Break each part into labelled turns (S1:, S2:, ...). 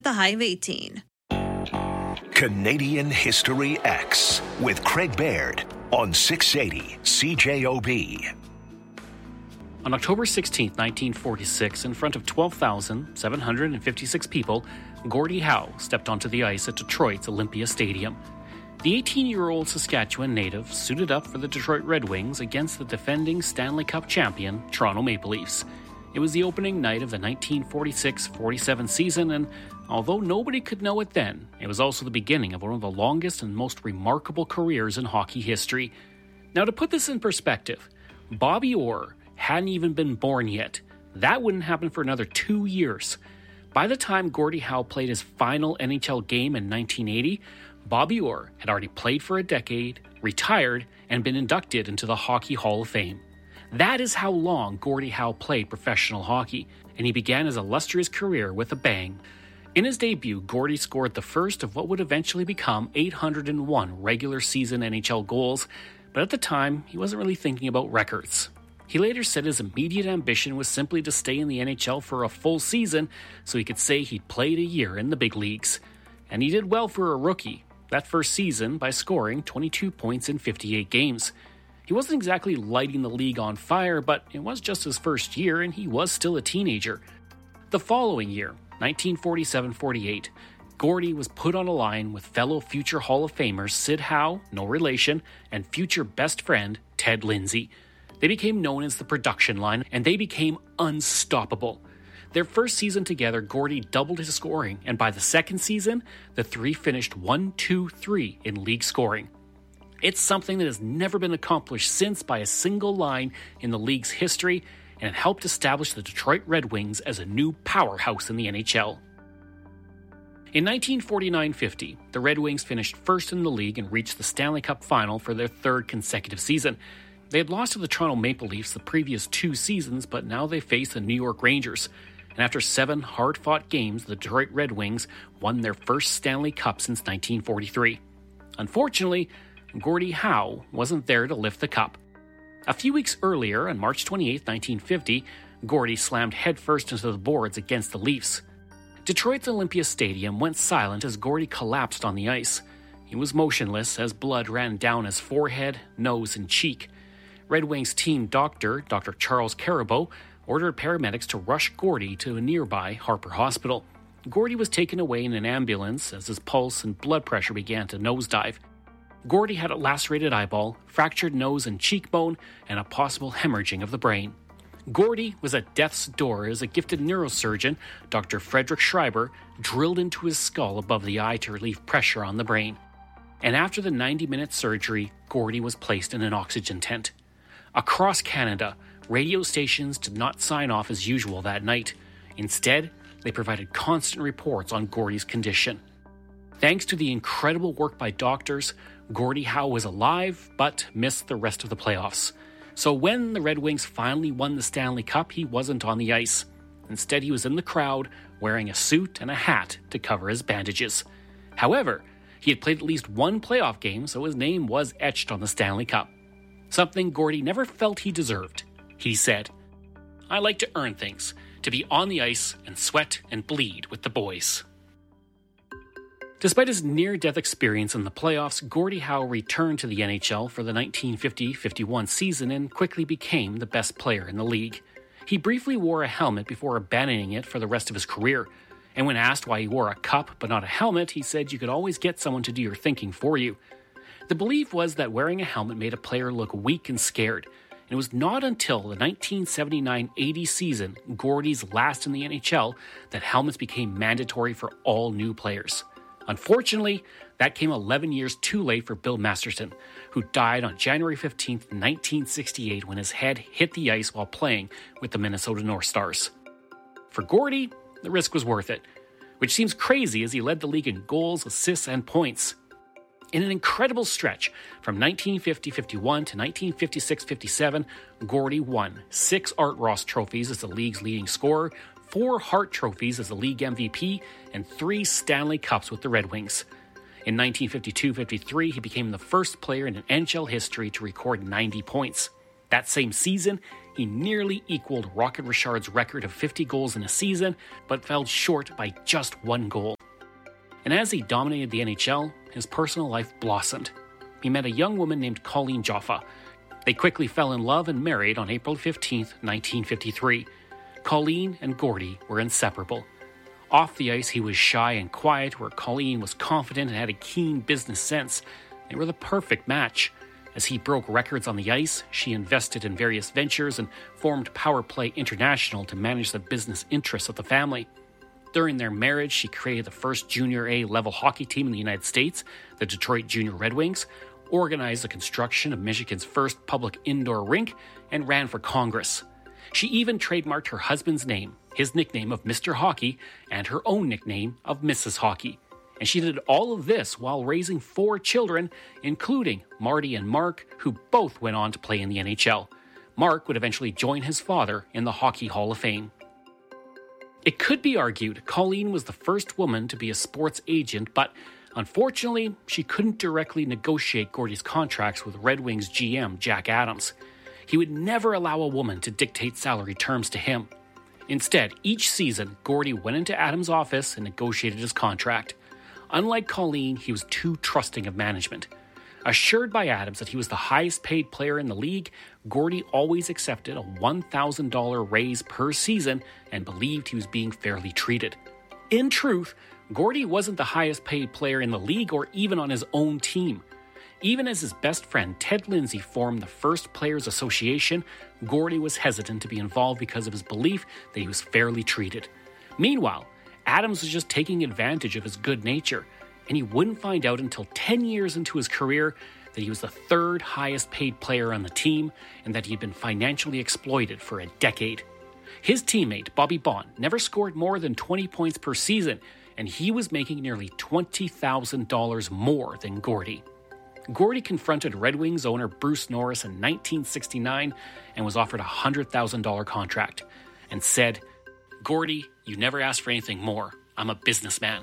S1: the High of 18.
S2: Canadian History X with Craig Baird on 680 CJOB.
S3: On October 16, 1946, in front of 12,756 people, Gordie Howe stepped onto the ice at Detroit's Olympia Stadium. The 18-year-old Saskatchewan native suited up for the Detroit Red Wings against the defending Stanley Cup champion, Toronto Maple Leafs. It was the opening night of the 1946-47 season, and although nobody could know it then, it was also the beginning of one of the longest and most remarkable careers in hockey history. Now, to put this in perspective, Bobby Orr hadn't even been born yet. That wouldn't happen for another 2 years. By the time Gordie Howe played his final NHL game in 1980, Bobby Orr had already played for a decade, retired, and been inducted into the Hockey Hall of Fame. That is how long Gordie Howe played professional hockey, and he began his illustrious career with a bang. In his debut, Gordie scored the first of what would eventually become 801 regular season NHL goals, but at the time, he wasn't really thinking about records. He later said his immediate ambition was simply to stay in the NHL for a full season so he could say he'd played a year in the big leagues. And he did well for a rookie that first season by scoring 22 points in 58 games. He wasn't exactly lighting the league on fire, but it was just his first year and he was still a teenager. The following year, 1947-48, Gordie was put on a line with fellow future Hall of Famers Sid Howe, no relation, and future best friend Ted Lindsay. They became known as the production line, and they became unstoppable. Their first season together, Gordie doubled his scoring, and by the second season, the three finished 1-2-3 in league scoring. It's something that has never been accomplished since by a single line in the league's history, and it helped establish the Detroit Red Wings as a new powerhouse in the NHL. In 1949-50, the Red Wings finished first in the league and reached the Stanley Cup final for their third consecutive season. They had lost to the Toronto Maple Leafs the previous 2 seasons, but now they faced the New York Rangers. And after 7 hard-fought games, the Detroit Red Wings won their first Stanley Cup since 1943. Unfortunately, Gordie Howe wasn't there to lift the cup. A few weeks earlier, on March 28, 1950, Gordie slammed headfirst into the boards against the Leafs. Detroit's Olympia Stadium went silent as Gordie collapsed on the ice. He was motionless as blood ran down his forehead, nose, and cheek. Red Wings team doctor, Dr. Charles Carabo, ordered paramedics to rush Gordie to a nearby Harper Hospital. Gordie was taken away in an ambulance as his pulse and blood pressure began to nosedive. Gordie had a lacerated eyeball, fractured nose and cheekbone, and a possible hemorrhaging of the brain. Gordie was at death's door as a gifted neurosurgeon, Dr. Frederick Schreiber, drilled into his skull above the eye to relieve pressure on the brain. And after the 90-minute surgery, Gordie was placed in an oxygen tent. Across Canada, radio stations did not sign off as usual that night. Instead, they provided constant reports on Gordie's condition. Thanks to the incredible work by doctors, Gordie Howe was alive, but missed the rest of the playoffs. So when the Red Wings finally won the Stanley Cup, he wasn't on the ice. Instead, he was in the crowd, wearing a suit and a hat to cover his bandages. However, he had played at least 1 playoff game, so his name was etched on the Stanley Cup. Something Gordie never felt he deserved. He said, "I like to earn things, to be on the ice and sweat and bleed with the boys." Despite his near-death experience in the playoffs, Gordie Howe returned to the NHL for the 1950-51 season and quickly became the best player in the league. He briefly wore a helmet before abandoning it for the rest of his career. And when asked why he wore a cup but not a helmet, he said you could always get someone to do your thinking for you. The belief was that wearing a helmet made a player look weak and scared. And it was not until the 1979-80 season, Gordie's last in the NHL, that helmets became mandatory for all new players. Unfortunately, that came 11 years too late for Bill Masterton, who died on January 15, 1968, when his head hit the ice while playing with the Minnesota North Stars. For Gordie, the risk was worth it, which seems crazy as he led the league in goals, assists, and points. In an incredible stretch from 1950-51 to 1956-57, Gordie won 6 Art Ross trophies as the league's leading scorer, 4 Hart trophies as the league MVP, and 3 Stanley Cups with the Red Wings. In 1952-53, he became the first player in NHL history to record 90 points. That same season, he nearly equaled Rocket Richard's record of 50 goals in a season, but fell short by just 1 goal. And as he dominated the NHL, his personal life blossomed. He met a young woman named Colleen Joffa. They quickly fell in love and married on April 15, 1953. Colleen and Gordie were inseparable. Off the ice, he was shy and quiet, where Colleen was confident and had a keen business sense. They were the perfect match. As he broke records on the ice, she invested in various ventures and formed Power Play International to manage the business interests of the family. During their marriage, she created the first Junior A level hockey team in the United States, the Detroit Junior Red Wings, organized the construction of Michigan's first public indoor rink, and ran for Congress. She even trademarked her husband's name, his nickname of Mr. Hockey, and her own nickname of Mrs. Hockey. And she did all of this while raising 4 children, including Marty and Mark, who both went on to play in the NHL. Mark would eventually join his father in the Hockey Hall of Fame. It could be argued Colleen was the first woman to be a sports agent, but unfortunately, she couldn't directly negotiate Gordie's contracts with Red Wings GM Jack Adams. He would never allow a woman to dictate salary terms to him. Instead, each season, Gordie went into Adams' office and negotiated his contract. Unlike Colleen, he was too trusting of management. Assured by Adams that he was the highest paid player in the league, Gordie always accepted a $1,000 raise per season and believed he was being fairly treated. In truth, Gordie wasn't the highest paid player in the league or even on his own team. Even as his best friend Ted Lindsay formed the first Players Association, Gordie was hesitant to be involved because of his belief that he was fairly treated. Meanwhile, Adams was just taking advantage of his good nature, and he wouldn't find out until 10 years into his career that he was the 3rd highest paid player on the team and that he had been financially exploited for a decade. His teammate, Bobby Bond, never scored more than 20 points per season, and he was making nearly $20,000 more than Gordie. Gordie confronted Red Wings owner Bruce Norris in 1969 and was offered a $100,000 contract and said, "Gordie, you never asked for anything more. I'm a businessman."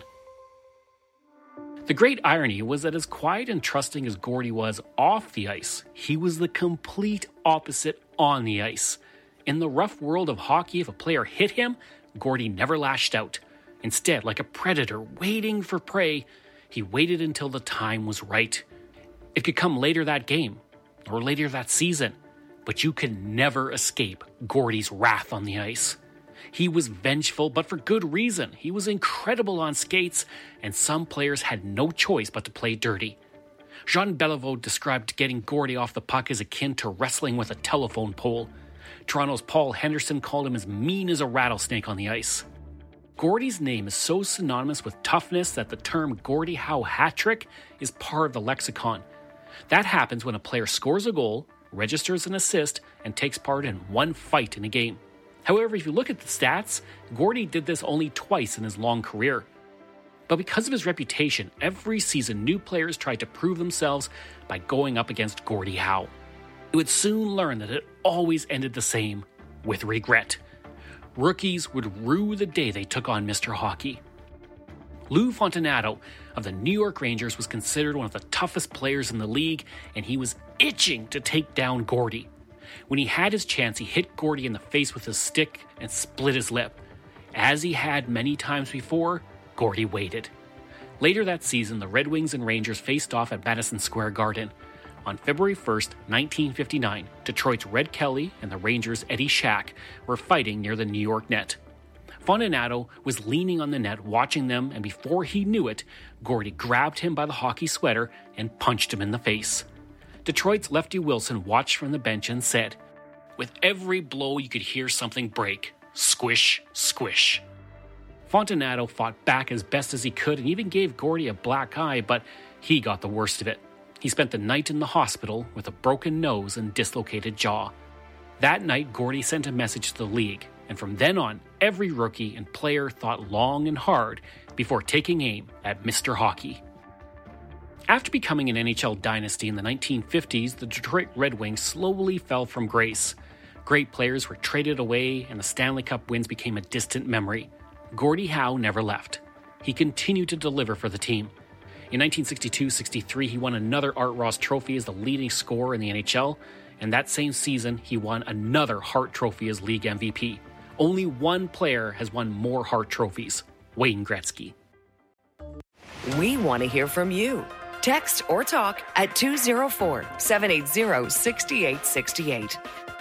S3: The great irony was that as quiet and trusting as Gordie was off the ice, he was the complete opposite on the ice. In the rough world of hockey, if a player hit him, Gordie never lashed out. Instead, like a predator waiting for prey, he waited until the time was right. It could come later that game, or later that season, but you could never escape Gordie's wrath on the ice. He was vengeful, but for good reason. He was incredible on skates, and some players had no choice but to play dirty. Jean Beliveau described getting Gordie off the puck as akin to wrestling with a telephone pole. Toronto's Paul Henderson called him as mean as a rattlesnake on the ice. Gordie's name is so synonymous with toughness that the term Gordie Howe hat trick is part of the lexicon. That happens when a player scores a goal, registers an assist, and takes part in one fight in a game. However, if you look at the stats, Gordie did this only twice in his long career. But because of his reputation, every season new players tried to prove themselves by going up against Gordie Howe. They would soon learn that it always ended the same, with regret. Rookies would rue the day they took on Mr. Hockey. Lou Fontinato of the New York Rangers was considered one of the toughest players in the league, and he was itching to take down Gordie. When he had his chance, he hit Gordie in the face with his stick and split his lip. As he had many times before, Gordie waited. Later that season, the Red Wings and Rangers faced off at Madison Square Garden. On February 1st, 1959, Detroit's Red Kelly and the Rangers' Eddie Shack were fighting near the New York net. Fontinato was leaning on the net watching them, and before he knew it, Gordie grabbed him by the hockey sweater and punched him in the face. Detroit's Lefty Wilson watched from the bench and said, "With every blow you could hear something break. Squish, squish." Fontinato fought back as best as he could and even gave Gordie a black eye, but he got the worst of it. He spent the night in the hospital with a broken nose and dislocated jaw. That night, Gordie sent a message to the league, and from then on, every rookie and player thought long and hard before taking aim at Mr. Hockey. After becoming an NHL dynasty in the 1950s, the Detroit Red Wings slowly fell from grace. Great players were traded away, and the Stanley Cup wins became a distant memory. Gordie Howe never left. He continued to deliver for the team. In 1962-63, he won another Art Ross Trophy as the leading scorer in the NHL, and that same season he won another Hart Trophy as league MVP. Only one player has won more Hart trophies, Wayne Gretzky.
S1: We want to hear from you. Text or talk at 204-780-6868.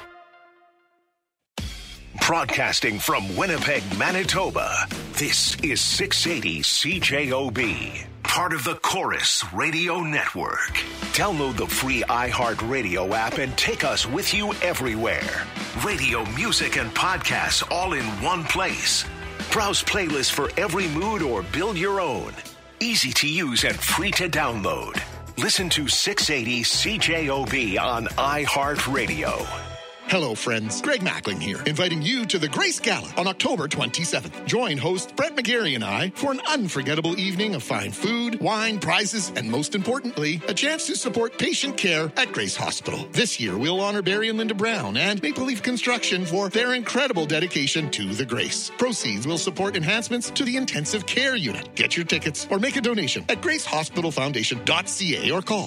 S2: Broadcasting from Winnipeg, Manitoba, this is 680 CJOB, part of the Chorus Radio Network. Download the free iHeartRadio app and take us with you everywhere. Radio, music, and podcasts all in one place. Browse playlists for every mood or build your own. Easy to use and free to download. Listen to 680 CJOB on iHeartRadio.
S4: Hello, friends. Greg Mackling here, inviting you to the Grace Gala on October 27th. Join host Brett McGarry and I for an unforgettable evening of fine food, wine, prizes, and most importantly, a chance to support patient care at Grace Hospital. This year, we'll honor Barry and Linda Brown and Maple Leaf Construction for their incredible dedication to the Grace. Proceeds will support enhancements to the intensive care unit. Get your tickets or make a donation at gracehospitalfoundation.ca or call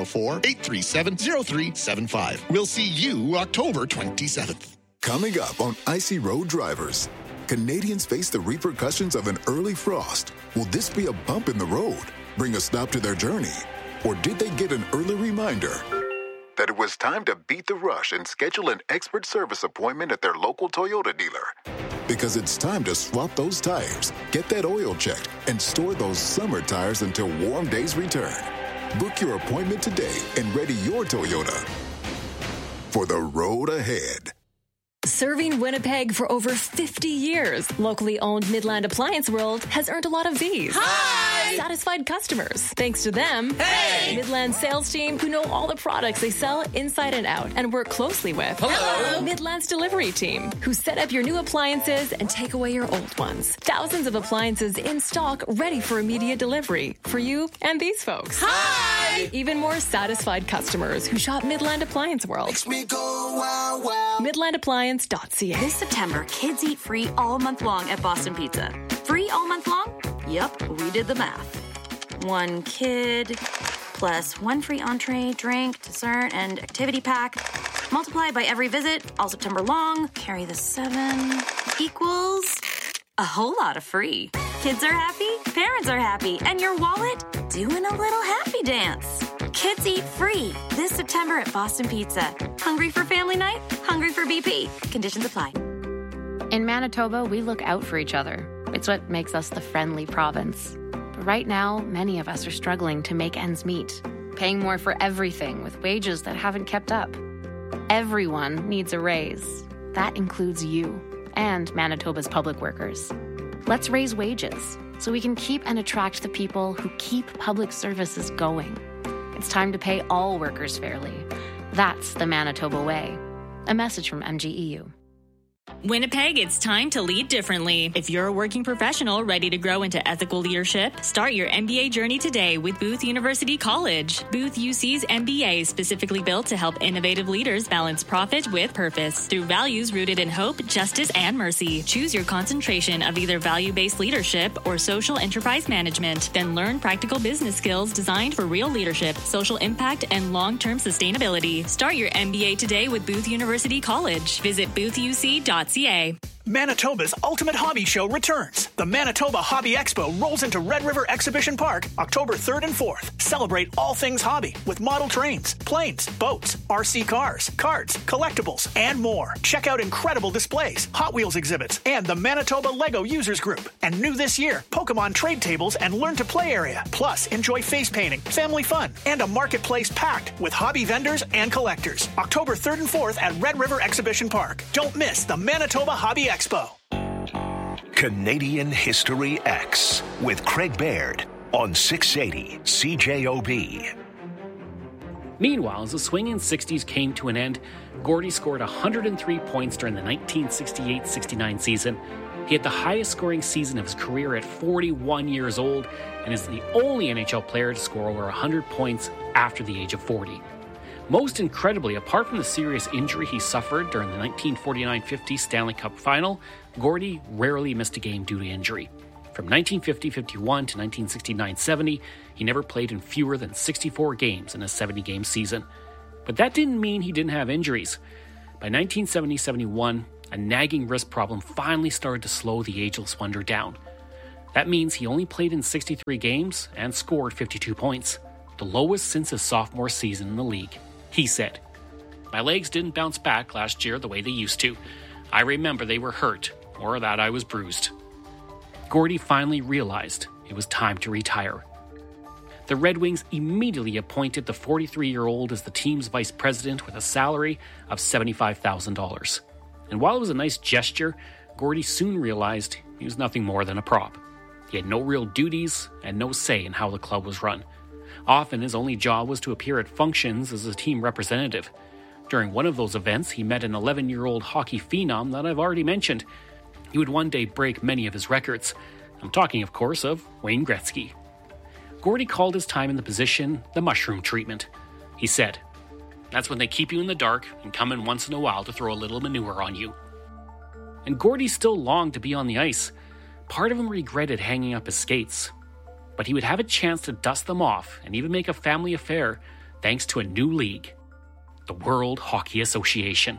S4: 204-837-0375. We'll see you October 27th.
S5: Coming up on Icy Road Drivers, Canadians face the repercussions of an early frost. Will this be a bump in the road, bring a stop to their journey? Or did they get an early reminder that it was time to beat the rush and schedule an expert service appointment at their local Toyota dealer? Because it's time to swap those tires, get that oil checked, and store those summer tires until warm days return. Book your appointment today and ready your Toyota for the road ahead.
S6: Serving Winnipeg for over 50 years, locally owned Midland Appliance World has earned a lot of these.
S7: Hi!
S6: Satisfied customers. Thanks to them,
S7: hey!
S6: Midland sales team who know all the products they sell inside and out and work closely with.
S7: Hello!
S6: Midland's delivery team who set up your new appliances and take away your old ones. Thousands of appliances in stock ready for immediate delivery for you and these folks.
S7: Hi!
S6: Even more satisfied customers who shop Midland Appliance World.
S7: Makes me go wow wow.
S6: MidlandAppliance.ca.
S8: This September, kids eat free all month long at Boston Pizza. Free all month long? Yep, we did the math. One kid plus one free entree, drink, dessert, and activity pack. Multiply by every visit, all September long. Carry the 7 equals a whole lot of free. Kids are happy, parents are happy, and your wallet doing a little happy dance. Kids eat free this September at Boston Pizza. Hungry for family night? Hungry for BP. Conditions apply.
S9: In Manitoba, we look out for each other. It's what makes us the friendly province. But right now, many of us are struggling to make ends meet, paying more for everything with wages that haven't kept up. Everyone needs a raise. That includes you and Manitoba's public workers. Let's raise wages so we can keep and attract the people who keep public services going. It's time to pay all workers fairly. That's the Manitoba way. A message from MGEU.
S10: Winnipeg, it's time to lead differently. If you're a working professional ready to grow into ethical leadership, start your MBA journey today with Booth University College. Booth UC's MBA is specifically built to help innovative leaders balance profit with purpose through values rooted in hope, justice, and mercy. Choose your concentration of either value-based leadership or social enterprise management. Then learn practical business skills designed for real leadership, social impact, and long-term sustainability. Start your MBA today with Booth University College. Visit boothuc.ca.
S11: Manitoba's ultimate hobby show returns. The Manitoba Hobby Expo rolls into Red River Exhibition Park October 3rd and 4th. Celebrate all things hobby with model trains, planes, boats, RC cars, cards, collectibles, and more. Check out incredible displays, Hot Wheels exhibits, and the Manitoba Lego Users Group. And new this year, Pokemon trade tables and learn to play area. Plus, enjoy face painting, family fun, and a marketplace packed with hobby vendors and collectors. October 3rd and 4th at Red River Exhibition Park. Don't miss the Manitoba Hobby Expo.
S2: Canadian History X with Craig Baird on 680 CJOB.
S3: Meanwhile, as the swinging 60s came to an end, Gordie scored 103 points during the 1968-69 season. He had the highest scoring season of his career at 41 years old and is the only NHL player to score over 100 points after the age of 40. Most incredibly, apart from the serious injury he suffered during the 1949-50 Stanley Cup Final, Gordie rarely missed a game due to injury. From 1950-51 to 1969-70, he never played in fewer than 64 games in a 70-game season. But that didn't mean he didn't have injuries. By 1970-71, a nagging wrist problem finally started to slow the ageless wonder down. That means he only played in 63 games and scored 52 points, the lowest since his sophomore season in the league. He said, "My legs didn't bounce back last year the way they used to. I remember they were hurt, or that I was bruised." Gordie finally realized it was time to retire. The Red Wings immediately appointed the 43-year-old as the team's vice president with a salary of $75,000. And while it was a nice gesture, Gordie soon realized he was nothing more than a prop. He had no real duties and no say in how the club was run. Often his only job was to appear at functions as a team representative. During one of those events, he met an 11-year-old hockey phenom that I've already mentioned. He would one day break many of his records. I'm talking, of course, of Wayne Gretzky. Gordie called his time in the position the mushroom treatment. He said, "That's when they keep you in the dark and come in once in a while to throw a little manure on you." And Gordie still longed to be on the ice. Part of him regretted hanging up his skates. But he would have a chance to dust them off and even make a family affair thanks to a new league, the World Hockey Association.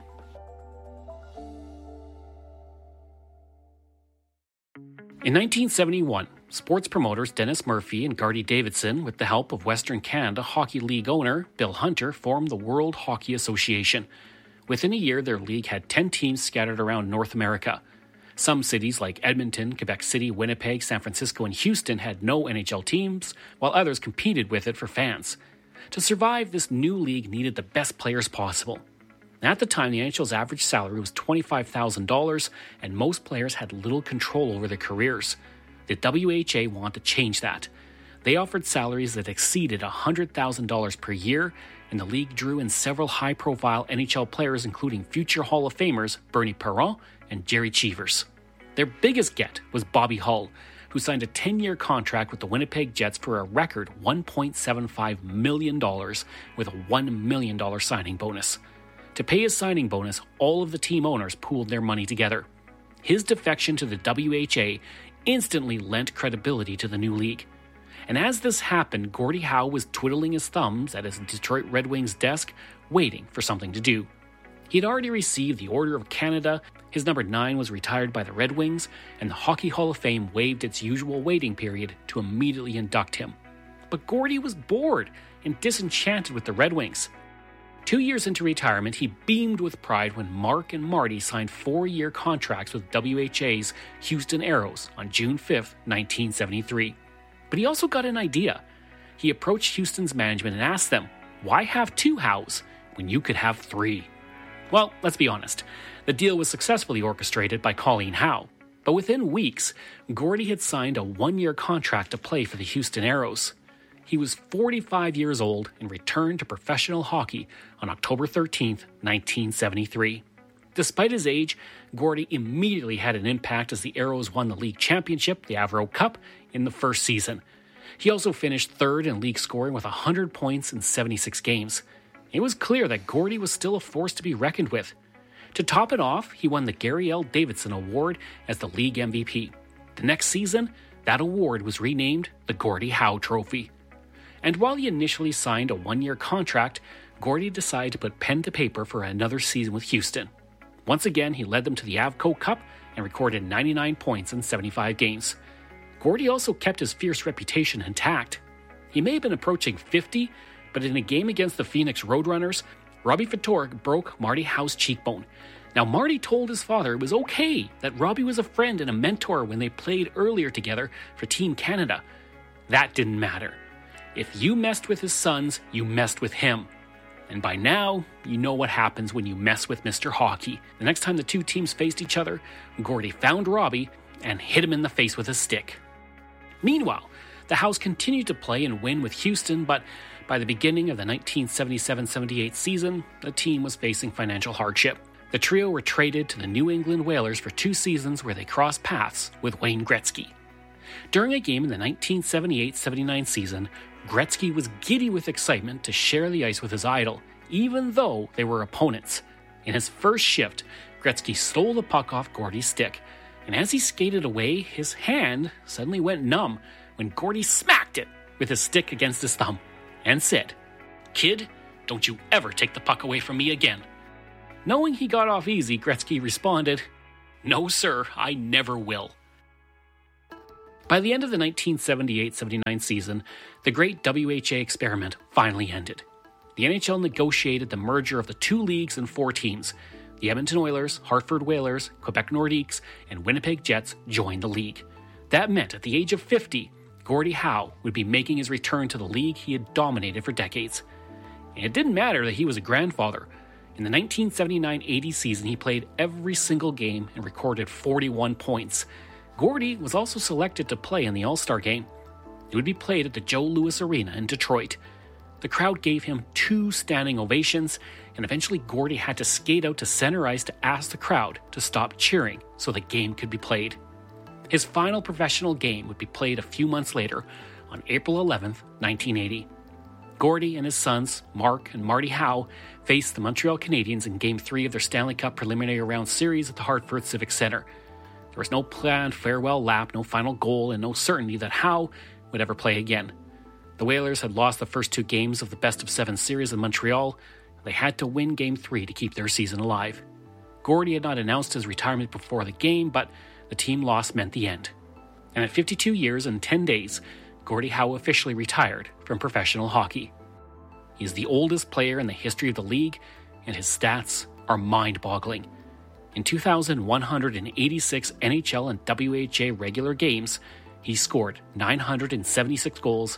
S3: In 1971, sports promoters Dennis Murphy and Gardy Davidson, with the help of Western Canada Hockey League owner Bill Hunter, formed the World Hockey Association. Within a year, their league had 10 teams scattered around North America. Some cities like Edmonton, Quebec City, Winnipeg, San Francisco, and Houston had no NHL teams, while others competed with it for fans. To survive, this new league needed the best players possible. At the time, the NHL's average salary was $25,000, and most players had little control over their careers. The WHA wanted to change that. They offered salaries that exceeded $100,000 per year, and the league drew in several high-profile NHL players, including future Hall of Famers Bernie Perron and Jerry Cheevers. Their biggest get was Bobby Hull, who signed a 10-year contract with the Winnipeg Jets for a record $1.75 million with a $1 million signing bonus. To pay his signing bonus, all of the team owners pooled their money together. His defection to the WHA instantly lent credibility to the new league. And as this happened, Gordie Howe was twiddling his thumbs at his Detroit Red Wings desk, waiting for something to do. He had already received the Order of Canada, his number 9 was retired by the Red Wings, and the Hockey Hall of Fame waived its usual waiting period to immediately induct him. But Gordie was bored and disenchanted with the Red Wings. 2 years into retirement, he beamed with pride when Mark and Marty signed 4-year contracts with WHA's Houston Aeros on June 5, 1973. But he also got an idea. He approached Houston's management and asked them, why have 2 Howes when you could have 3? Well, let's be honest. The deal was successfully orchestrated by Colleen Howe. But within weeks, Gordie had signed a 1-year contract to play for the Houston Aeros. He was 45 years old and returned to professional hockey on October 13, 1973. Despite his age, Gordie immediately had an impact as the Aeros won the league championship, the Avro Cup, in the first season. He also finished third in league scoring with 100 points in 76 games. It was clear that Gordie was still a force to be reckoned with. To top it off, he won the Gary L. Davidson Award as the league MVP. The next season, that award was renamed the Gordie Howe Trophy. And while he initially signed a 1-year contract, Gordie decided to put pen to paper for another season with Houston. Once again, he led them to the Avco Cup and recorded 99 points in 75 games. Gordie also kept his fierce reputation intact. He may have been approaching 50, but in a game against the Phoenix Roadrunners, Robbie Ftorek broke Marty Howe's cheekbone. Now, Marty told his father it was okay that Robbie was a friend and a mentor when they played earlier together for Team Canada. That didn't matter. If you messed with his sons, you messed with him. And by now, you know what happens when you mess with Mr. Hockey. The next time the two teams faced each other, Gordie found Robbie and hit him in the face with a stick. Meanwhile, the Howes continued to play and win with Houston, but by the beginning of the 1977-78 season, the team was facing financial hardship. The trio were traded to the New England Whalers for 2 seasons where they crossed paths with Wayne Gretzky. During a game in the 1978-79 season, Gretzky was giddy with excitement to share the ice with his idol, even though they were opponents. In his first shift, Gretzky stole the puck off Gordie's stick, and as he skated away, his hand suddenly went numb when Gordie smacked it with his stick against his thumb and said, "Kid, Don't you ever take the puck away from me again. Knowing he got off easy, Gretzky responded, "No, sir, I never will." By the end of the 1978-79 season, the great WHA experiment finally ended. The NHL negotiated the merger of the two leagues and four teams. The Edmonton Oilers, Hartford Whalers, Quebec Nordiques, and Winnipeg Jets joined the league. That meant at the age of 50, Gordie Howe would be making his return to the league he had dominated for decades. And it didn't matter that he was a grandfather. In the 1979-80 season, he played every single game and recorded 41 points. Gordie was also selected to play in the All-Star Game. It would be played at the Joe Louis Arena in Detroit. The crowd gave him 2 standing ovations, and eventually Gordie had to skate out to center ice to ask the crowd to stop cheering so the game could be played. His final professional game would be played a few months later, on April 11th, 1980. Gordie and his sons, Mark and Marty Howe, faced the Montreal Canadiens in Game 3 of their Stanley Cup preliminary round series at the Hartford Civic Centre. There was no planned farewell lap, no final goal, and no certainty that Howe would ever play again. The Whalers had lost the first 2 games of the best-of-7 series in Montreal. They had to win Game 3 to keep their season alive. Gordie had not announced his retirement before the game, but the team loss meant the end. And at 52 years and 10 days, Gordie Howe officially retired from professional hockey. He is the oldest player in the history of the league, and his stats are mind-boggling. In 2,186 NHL and WHA regular games, he scored 976 goals,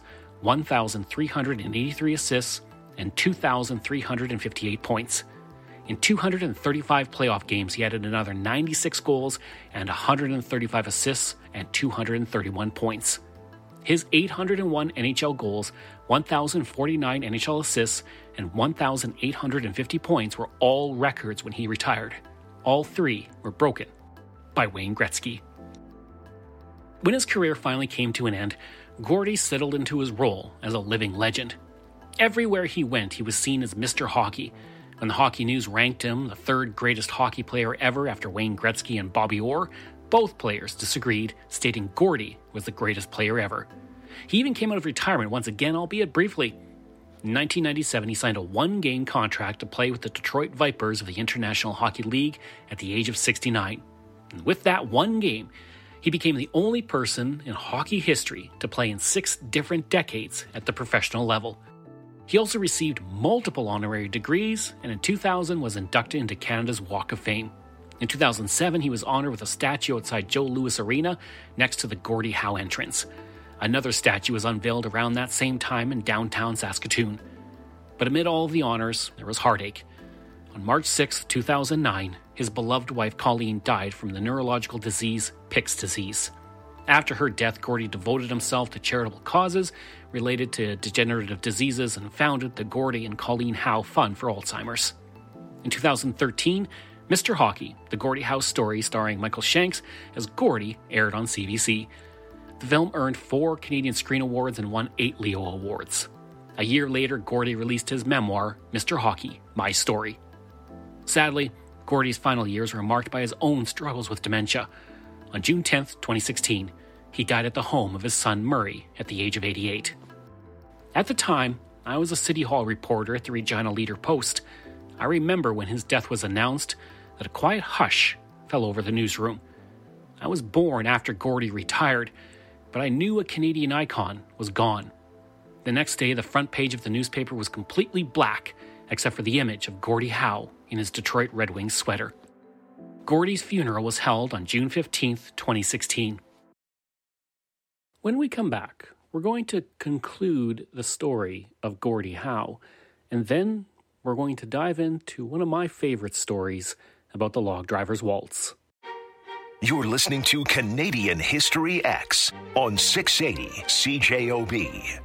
S3: 1,383 assists, and 2,358 points. In 235 playoff games, he added another 96 goals and 135 assists and 231 points. His 801 NHL goals, 1,049 NHL assists, and 1,850 points were all records when he retired. All 3 were broken by Wayne Gretzky. When his career finally came to an end, Gordie settled into his role as a living legend. Everywhere he went, he was seen as Mr. Hockey. When the Hockey News ranked him the 3rd greatest hockey player ever after Wayne Gretzky and Bobby Orr, both players disagreed, stating Gordie was the greatest player ever. He even came out of retirement once again, albeit briefly. In 1997, he signed a 1-game contract to play with the Detroit Vipers of the International Hockey League at the age of 69. And with that 1 game, he became the only person in hockey history to play in 6 different decades at the professional level. He also received multiple honorary degrees, and in 2000 was inducted into Canada's Walk of Fame. In 2007, he was honored with a statue outside Joe Louis Arena next to the Gordie Howe entrance. Another statue was unveiled around that same time in downtown Saskatoon. But amid all of the honors, there was heartache. On March 6, 2009, his beloved wife Colleen died from the neurological disease Pick's disease. After her death, Gordie devoted himself to charitable causes related to degenerative diseases and founded the Gordie and Colleen Howe Fund for Alzheimer's. In 2013, Mr. Hockey, the Gordie Howe story starring Michael Shanks as Gordie, aired on CBC. The film earned 4 Canadian Screen Awards and won 8 Leo Awards. A year later, Gordie released his memoir, Mr. Hockey, My Story. Sadly, Gordie's final years were marked by his own struggles with dementia. On June 10, 2016, he died at the home of his son Murray at the age of 88. At the time, I was a City Hall reporter at the Regina Leader-Post. I remember when his death was announced that a quiet hush fell over the newsroom. I was born after Gordie retired, but I knew a Canadian icon was gone. The next day, the front page of the newspaper was completely black, except for the image of Gordie Howe in his Detroit Red Wings sweater. Gordie's funeral was held on June 15, 2016. When we come back, we're going to conclude the story of Gordie Howe, and then we're going to dive into one of my favorite stories about the Log Driver's Waltz.
S2: You're listening to Canadian History X on 680 CJOB.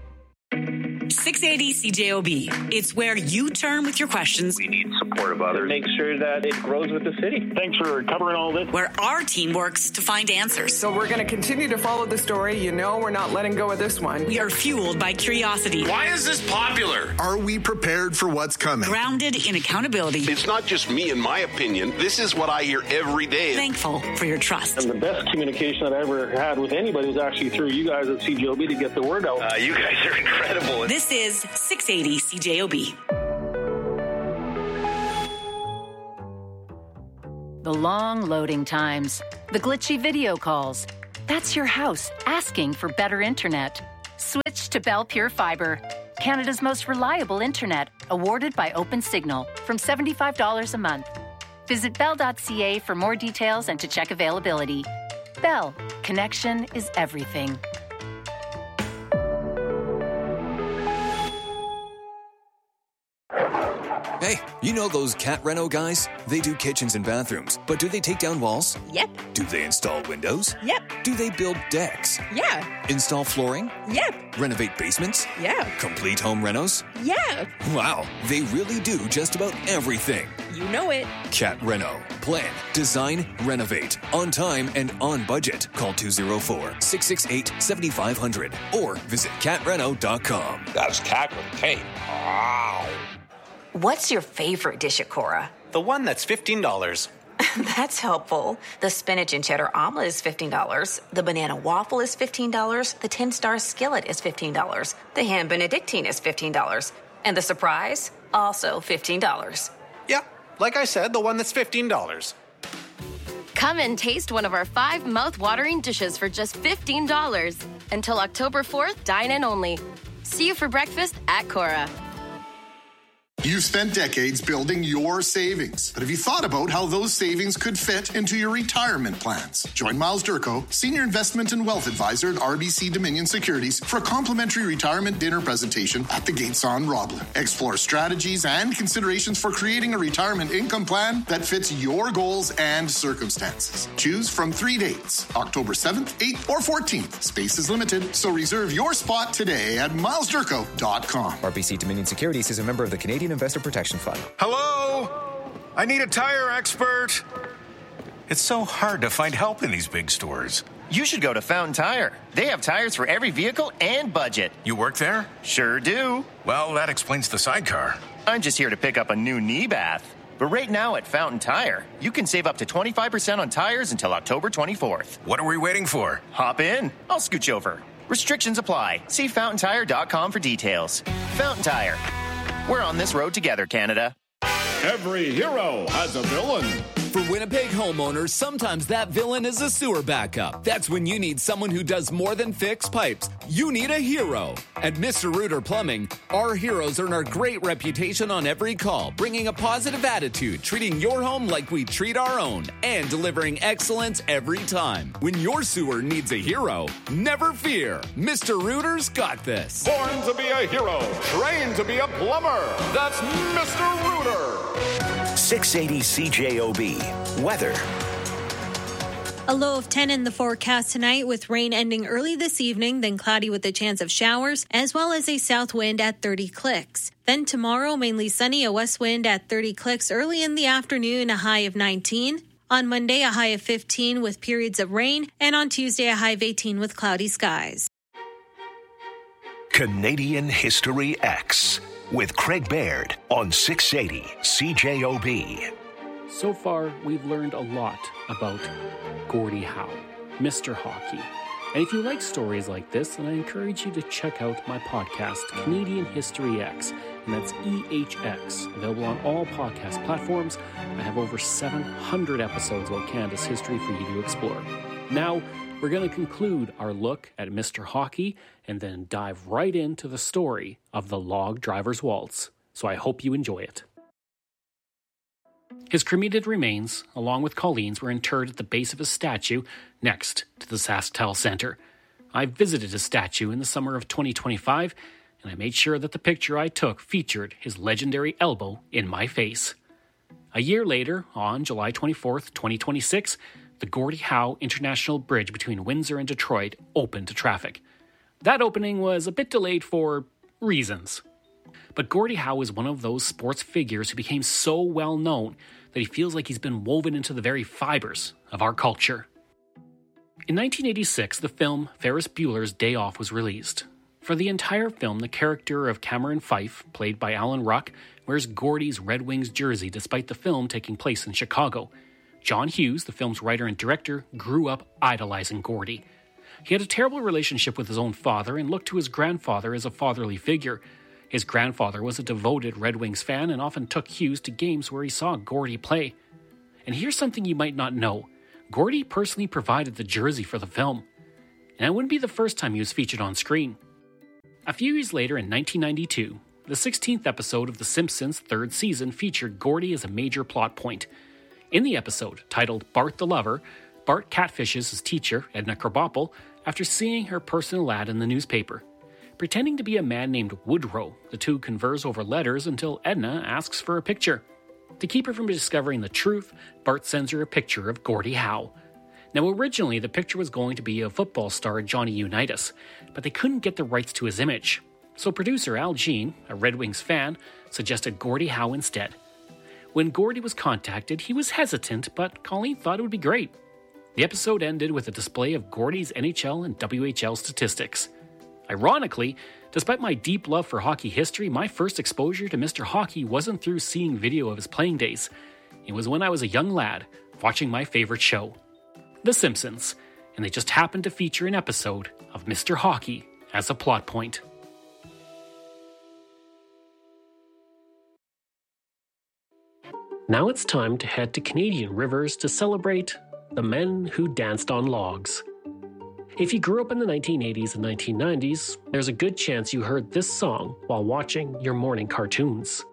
S12: 680 CJOB. It's where you turn with your questions.
S13: We need support of others. Make sure that it grows with the city. Thanks for covering all this.
S12: Where our team works to find answers.
S14: So we're going to continue to follow the story. You know we're not letting go of this one.
S12: We are fueled by curiosity.
S15: Why is this popular?
S16: Are we prepared for what's coming?
S12: Grounded in accountability.
S15: It's not just me and my opinion. This is what I hear every day.
S12: Thankful for your trust.
S13: And the best communication that I ever had with anybody was actually through you guys at CJOB to get the word out.
S15: You guys are incredible.
S12: This is 680 CJOB.
S17: The long loading times, the glitchy video calls. That's your house asking for better internet. Switch to Bell Pure Fibre, Canada's most reliable internet, awarded by OpenSignal, from $75 a month. Visit bell.ca for more details and to check availability. Bell, connection is everything.
S18: Hey, you know those Cat Reno guys? They do kitchens and bathrooms, but do they take down walls?
S19: Yep.
S18: Do they install windows?
S19: Yep.
S18: Do they build decks?
S19: Yeah.
S18: Install flooring?
S19: Yep.
S18: Renovate basements?
S19: Yeah.
S18: Complete home renos?
S19: Yeah.
S18: Wow, they really do just about everything.
S19: You know it.
S18: Cat Reno. Plan, design, renovate. On time and on budget. Call 204-668-7500 or visit catreno.com.
S20: That's cat with a K. Wow.
S21: What's your favorite dish at Cora?
S22: The one that's $15.
S21: That's helpful. The spinach and cheddar omelet is $15. The banana waffle is $15. The 10-star skillet is $15. The ham benedictine is $15. And the surprise? Also $15.
S22: Yeah, like I said, the one that's $15.
S23: Come and taste one of our 5 mouth-watering dishes for just $15. Until October 4th, dine in only. See you for breakfast at Cora.
S4: You've spent decades building your savings, but have you thought about how those savings could fit into your retirement plans? Join Miles Durko, Senior Investment and Wealth Advisor at RBC Dominion Securities, for a complimentary retirement dinner presentation at the Gates on Roblin. Explore strategies and considerations for creating a retirement income plan that fits your goals and circumstances. Choose from 3 dates, October 7th, 8th, or 14th. Space is limited, so reserve your spot today at milesdurko.com.
S24: RBC Dominion Securities is a member of the Canadian Investor Protection Fund.
S25: Hello? I need a tire expert. It's so hard to find help in these big stores.
S26: You should go to Fountain Tire. They have tires for every vehicle and budget.
S25: You work there?
S26: Sure do.
S25: Well, that explains the sidecar.
S26: I'm just here to pick up a new knee bath. But right now at Fountain Tire, you can save up to 25% on tires until October 24th.
S25: What are we waiting for?
S26: Hop in. I'll scooch over. Restrictions apply. See fountaintire.com for details. Fountain Tire. We're on this road together, Canada.
S27: Every hero has a villain.
S28: For Winnipeg homeowners, sometimes that villain is a sewer backup. That's when you need someone who does more than fix pipes. You need a hero. At Mr. Rooter Plumbing, our heroes earn our great reputation on every call, bringing a positive attitude, treating your home like we treat our own, and delivering excellence every time. When your sewer needs a hero, never fear. Mr. Rooter's got this.
S27: Born to be a hero, trained to be a plumber. That's Mr. Rooter.
S2: 680 CJOB. Weather.
S29: A low of 10 in the forecast tonight, with rain ending early this evening, then cloudy with a chance of showers, as well as a south wind at 30 clicks. Then tomorrow, mainly sunny, a west wind at 30 clicks early in the afternoon, a high of 19. On Monday, a high of 15 with periods of rain, and on Tuesday, a high of 18 with cloudy skies.
S2: Canadian History X with Craig Baird on 680 CJOB.
S3: So far, we've learned a lot about Gordie Howe, Mr. Hockey. And if you like stories like this, then I encourage you to check out my podcast, Canadian History X, and that's EHX, available on all podcast platforms. I have over 700 episodes about Canada's history for you to explore. Now, we're going to conclude our look at Mr. Hockey and then dive right into the story of the Log Driver's Waltz. So I hope you enjoy it. His cremated remains, along with Colleen's, were interred at the base of his statue next to the SaskTel Centre. I visited his statue in the summer of 2025, and I made sure that the picture I took featured his legendary elbow in my face. A year later, on July 24th, 2026, the Gordie Howe International Bridge between Windsor and Detroit opened to traffic. That opening was a bit delayed for reasons. But Gordie Howe is one of those sports figures who became so well known that he feels like he's been woven into the very fibers of our culture. In 1986, the film Ferris Bueller's Day Off was released. For the entire film, the character of Cameron Fife, played by Alan Ruck, wears Gordie's Red Wings jersey despite the film taking place in Chicago. John Hughes, the film's writer and director, grew up idolizing Gordie. He had a terrible relationship with his own father and looked to his grandfather as a fatherly figure. His grandfather was a devoted Red Wings fan and often took Hughes to games where he saw Gordie play. And here's something you might not know. Gordy personally provided the jersey for the film. And it wouldn't be the first time he was featured on screen. A few years later, in 1992, the 16th episode of The Simpsons' third season featured Gordy as a major plot point. In the episode, titled Bart the Lover, Bart catfishes his teacher, Edna Krabappel, after seeing her personal ad in the newspaper. Pretending to be a man named Woodrow, the two converse over letters until Edna asks for a picture. To keep her from discovering the truth, Bart sends her a picture of Gordie Howe. Now, originally, the picture was going to be of football star Johnny Unitas, but they couldn't get the rights to his image. So producer Al Jean, a Red Wings fan, suggested Gordie Howe instead. When Gordie was contacted, he was hesitant, but Colleen thought it would be great. The episode ended with a display of Gordie's NHL and WHL statistics. Ironically, despite my deep love for hockey history, my first exposure to Mr. Hockey wasn't through seeing video of his playing days. It was when I was a young lad, watching my favorite show, The Simpsons, and they just happened to feature an episode of Mr. Hockey as a plot point.
S1: Now it's time to head to Canadian rivers to celebrate the men who danced on logs. If you grew up in the 1980s and 1990s, there's a good chance you heard this song while watching your morning cartoons.